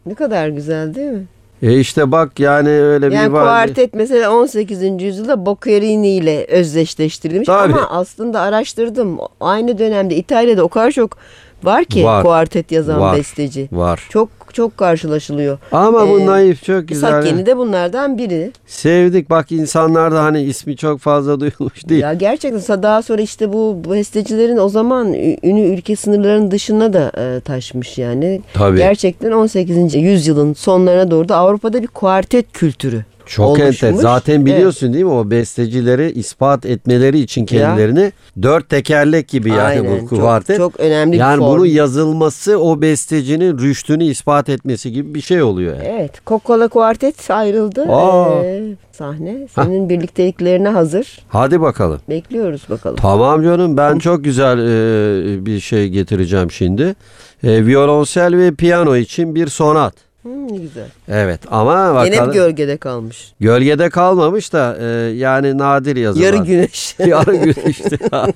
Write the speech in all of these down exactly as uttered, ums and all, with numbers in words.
Ne kadar güzel değil mi? E işte bak yani öyle Yani bir var. kuartet mesela on sekizinci yüzyılda Boccherini ile özdeşleştirilmiş. Tabii. Ama aslında araştırdım. Aynı dönemde İtalya'da o kadar çok var ki Var. kuartet yazan Var. besteci. Var. Çok çok karşılaşılıyor. Ama bu Ee, naif çok güzel. Sakyeni de bunlardan biri. Sevdik bak, insanlar da hani ismi çok fazla duyulmuş değil. Ya gerçekten daha sonra işte bu bestecilerin o zaman ünü ülke sınırlarının dışına da e, taşmış yani. Tabii. Gerçekten on sekizinci yüzyılın sonlarına doğru da Avrupa'da bir kuartet kültürü Çok oluşmuş. enter. Zaten biliyorsun değil mi, o bestecileri ispat etmeleri için kendilerini dört tekerlek gibi yani. Aynen. Bu kuartet. Çok, çok önemli yani bir form. bunun yazılması o bestecinin rüştünü ispat etmesi gibi bir şey oluyor yani. Evet. Coca-Cola Kuartet ayrıldı. Aa. Ee, sahne. Senin birlikteliklerine hazır. Hadi bakalım. Bekliyoruz bakalım. Tamam canım, ben çok güzel e, bir şey getireceğim şimdi. E, violonsel ve piyano için bir sonat. Hmm, ne güzel. Evet ama bakalım. Yine bir gölgede kalmış. Gölgede kalmamış da e, yani nadir yazılan. Yarı güneş. Yarı güneşti.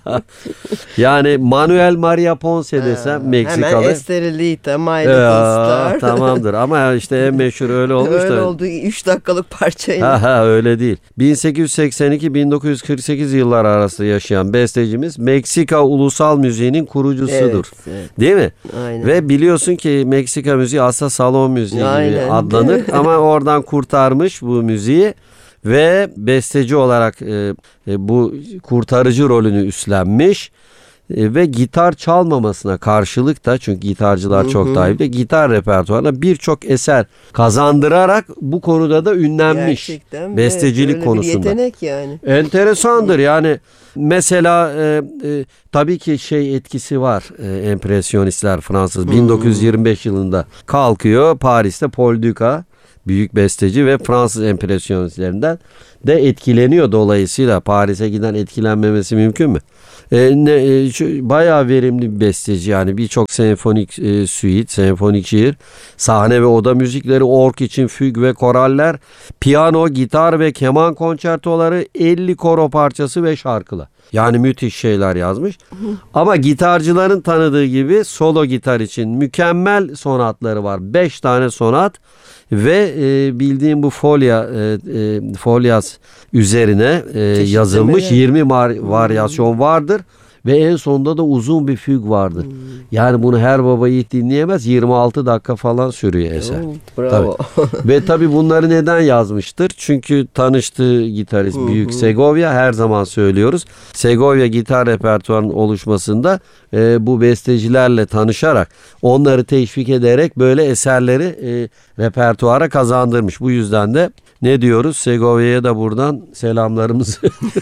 Yani Manuel Maria Ponce desem Hemen Meksikalı. Esterelita, My Little Ya, Star. tamamdır ama işte en meşhur öyle olmuş Öyle da. olduğu üç dakikalık parçayla. Ha ha öyle değil. bin sekiz yüz seksen iki bin dokuz yüz kırk sekiz yıllar arasında yaşayan bestecimiz Meksika ulusal müziğinin kurucusudur. Evet, evet. Değil mi? Aynen. Ve biliyorsun ki Meksika müziği aslında salon müziği gibi Aynen. adlanır ama oradan kurtarmış bu müziği ve besteci olarak e, e, bu kurtarıcı rolünü üstlenmiş. E, ve gitar çalmamasına karşılık da, çünkü gitarcılar çok daha iyi de, gitar repertuarına birçok eser kazandırarak bu konuda da ünlenmiş. Gerçekten, bestecilik evet, öyle konusunda. bir yetenek yani. Enteresandır yani. Mesela e, e, tabii ki şey etkisi var. E, empresyonistler Fransız bin dokuz yüz yirmi beş yılında kalkıyor Paris'te, Paul Dukas büyük besteci ve Fransız empresyonistlerinden de etkileniyor, dolayısıyla Paris'e giden etkilenmemesi mümkün mü? E, ne, e, şu, bayağı verimli bir besteci yani, birçok senfonik e, suite, senfonik şiir, sahne ve oda müzikleri, ork için füg ve koraller, piyano, gitar ve keman konçertoları, elli koro parçası ve şarkılar. Yani müthiş şeyler yazmış. Ama gitarcıların tanıdığı gibi solo gitar için mükemmel sonatları var. beş tane sonat ve e, bildiğim bu folya e, e, folyas üzerine e, yazılmış yirmi mar- varyasyon vardır. Ve en sonunda da uzun bir füg vardır. Hmm. Yani bunu her baba yiğit dinleyemez. yirmi altı dakika falan sürüyor eser. Oo, bravo. Tabii. Ve tabii bunları neden yazmıştır? Çünkü tanıştığı gitarist Büyük Segovia, her zaman söylüyoruz. Segovia gitar repertuarının oluşmasında e, bu bestecilerle tanışarak, onları teşvik ederek böyle eserleri e, repertuara kazandırmış. Bu yüzden de ne diyoruz? Segovia'ya da buradan selamlarımızı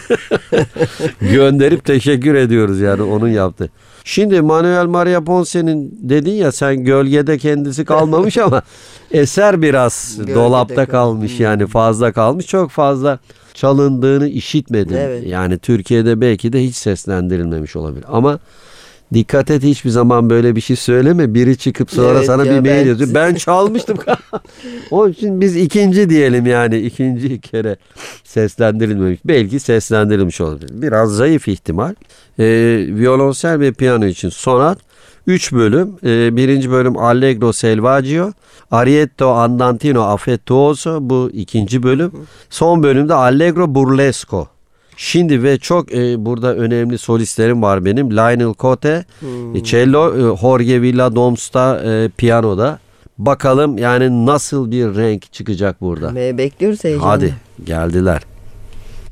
gönderip teşekkür ediyoruz yani, onun yaptı. Şimdi Manuel Maria Ponce'nin dedin ya sen, gölgede kendisi kalmamış ama eser biraz Gölgede dolapta kalmış. kalmış yani, fazla kalmış. Çok fazla çalındığını işitmedim. Evet. Yani Türkiye'de belki de hiç seslendirilmemiş olabilir ama dikkat et, hiçbir zaman böyle bir şey söyleme. Biri çıkıp sonra Evet sana ya, bir mail ben- yazıyor. Ben çalmıştım. Onun için biz ikinci diyelim yani. İkinci kere seslendirilmemiş. Belki seslendirilmiş olabilir. Biraz zayıf ihtimal. Ee, violonsel ve piyano için sonat. Üç bölüm. Ee, birinci bölüm Allegro Selvaggio. Arietto Andantino Affettuoso. Bu ikinci bölüm. Son bölümde Allegro Burlesco. Şimdi ve çok e, burada önemli solistlerim var benim. Lionel Cote, hmm. cello, e, Jorge Villadoms'ta e, piyanoda. Bakalım yani nasıl bir renk çıkacak burada. Bekliyoruz heyecanla. Hadi geldiler.